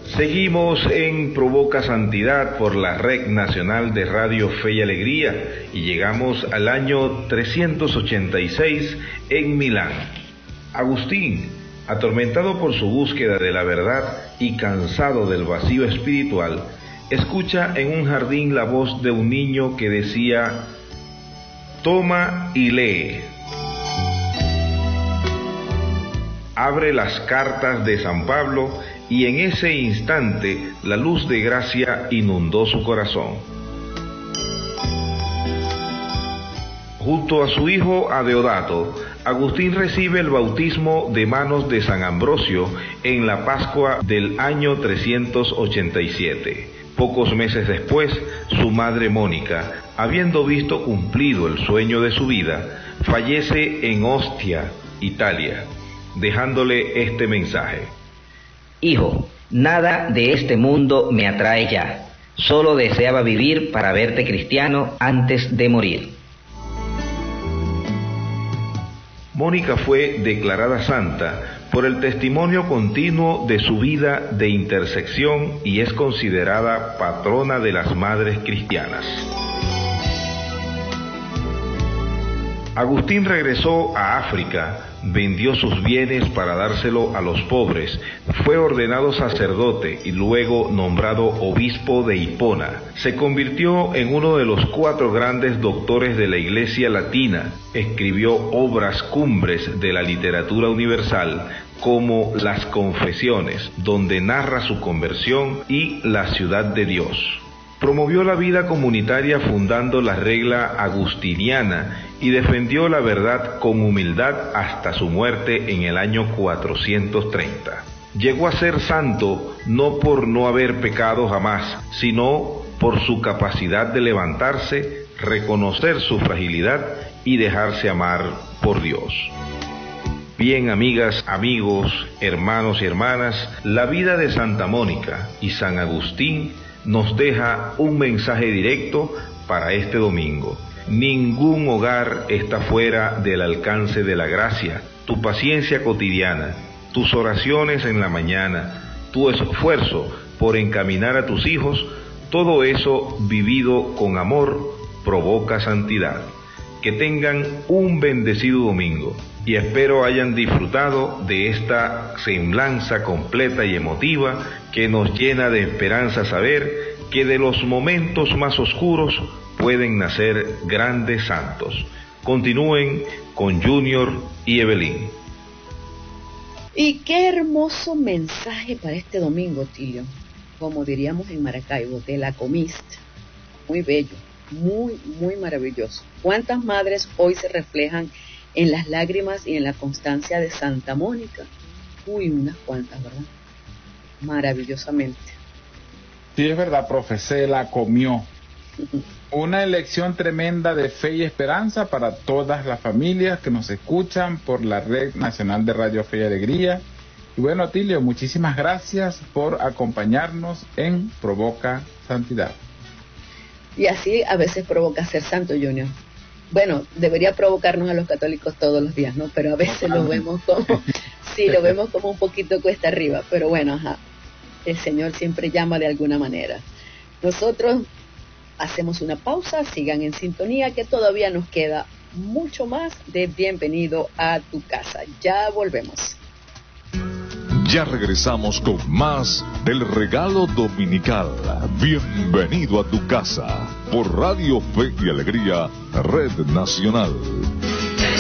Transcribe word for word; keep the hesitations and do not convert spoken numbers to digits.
Seguimos en Provoca Santidad por la Red Nacional de Radio Fe y Alegría y llegamos al año trescientos ochenta y seis en Milán. Agustín, atormentado por su búsqueda de la verdad y cansado del vacío espiritual, escucha en un jardín la voz de un niño que decía: toma y lee. Abre las cartas de San Pablo y en ese instante la luz de gracia inundó su corazón. Junto a su hijo Adeodato, Agustín recibe el bautismo de manos de San Ambrosio en la Pascua del año trescientos ochenta y siete. Pocos meses después, su madre Mónica, habiendo visto cumplido el sueño de su vida, fallece en Ostia, Italia, dejándole este mensaje: Hijo, nada de este mundo me atrae ya. Solo deseaba vivir para verte cristiano antes de morir. Mónica fue declarada santa por el testimonio continuo de su vida de intersección y es considerada patrona de las madres cristianas. Agustín regresó a África, vendió sus bienes para dárselo a los pobres, fue ordenado sacerdote y luego nombrado obispo de Hipona. Se convirtió en uno de los cuatro grandes doctores de la Iglesia Latina, escribió obras cumbres de la literatura universal como Las Confesiones, donde narra su conversión, y La Ciudad de Dios. Promovió la vida comunitaria fundando la regla agustiniana y defendió la verdad con humildad hasta su muerte en el año cuatrocientos treinta. Llegó a ser santo no por no haber pecado jamás, sino por su capacidad de levantarse, reconocer su fragilidad y dejarse amar por Dios. Bien, amigas, amigos, hermanos y hermanas, la vida de Santa Mónica y San Agustín nos deja un mensaje directo para este domingo. Ningún hogar está fuera del alcance de la gracia. Tu paciencia cotidiana, tus oraciones en la mañana, tu esfuerzo por encaminar a tus hijos, todo eso vivido con amor provoca santidad. Que tengan un bendecido domingo y espero hayan disfrutado de esta semblanza completa y emotiva que nos llena de esperanza saber que de los momentos más oscuros pueden nacer grandes santos. Continúen con Junior y Evelyn. Y qué hermoso mensaje para este domingo, Tilio. Como diríamos en Maracaibo, te la comiste. Muy bello, muy, muy maravilloso. ¿Cuántas madres hoy se reflejan en las lágrimas y en la constancia de Santa Mónica? Uy, unas cuantas, ¿verdad? Maravillosamente. Sí, es verdad, profe, se la comió. Una elección tremenda de fe y esperanza para todas las familias que nos escuchan por la Red Nacional de Radio Fe y Alegría. Y bueno, Tilio, muchísimas gracias por acompañarnos en Provoca Santidad. Y así a veces provoca ser santo, Junior. Bueno, debería provocarnos a los católicos todos los días, ¿no? Pero a veces lo vemos como, sí, lo vemos como un poquito cuesta arriba, pero bueno, ajá. El Señor siempre llama de alguna manera. Nosotros hacemos una pausa, sigan en sintonía que todavía nos queda mucho más de Bienvenido a tu casa. Ya volvemos. Ya regresamos con más del regalo dominical. Bienvenido a tu casa por Radio Fe y Alegría, Red Nacional.